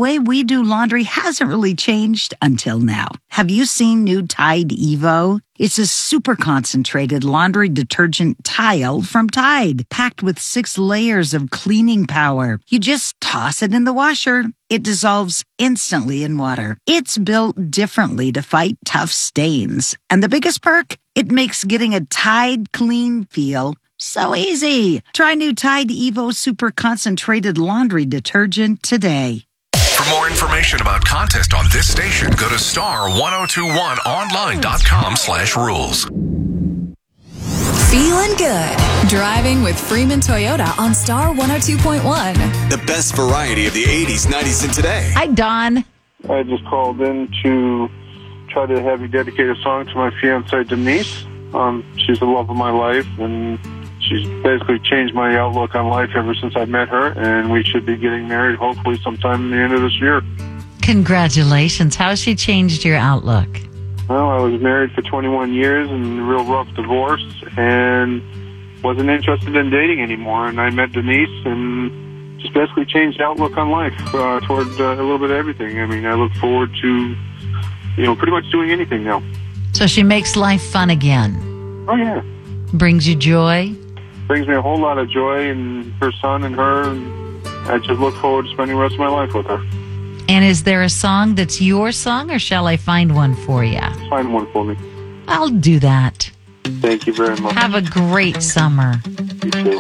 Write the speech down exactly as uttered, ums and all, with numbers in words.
way we do laundry hasn't really changed until now. Have you seen new Tide Evo? It's a super concentrated laundry detergent tile from Tide, packed with six layers of cleaning power. You just toss it in the washer. It dissolves instantly in water. It's built differently to fight tough stains. And the biggest perk? It makes getting a Tide clean feel so easy. Try new Tide Evo Super Concentrated Laundry Detergent today. For more information about contest on this station, go to star ten twenty-one online dot com slash rules. Feeling good. Driving with Freeman Toyota on Star one oh two point one. The best variety of the eighties, nineties, and today. Hi, Don. I just called in to try to have you dedicate a song to my fiancée, Denise. Um, she's the love of my life, and she's basically changed my outlook on life ever since I met her, and we should be getting married hopefully sometime in the end of this year. Congratulations. How has she changed your outlook? Well, I was married for twenty-one years and a real rough divorce, and wasn't interested in dating anymore, and I met Denise and just basically changed the outlook on life uh, toward uh, a little bit of everything. I mean, I look forward to, you know, pretty much doing anything now. So she makes life fun again. Oh, yeah. Brings you joy? Brings me a whole lot of joy, and her son and her, and I just look forward to spending the rest of my life with her. And is there a song that's your song, or shall I find one for you? Find one for me. I'll do that. Thank you very much. Have a great summer. You too.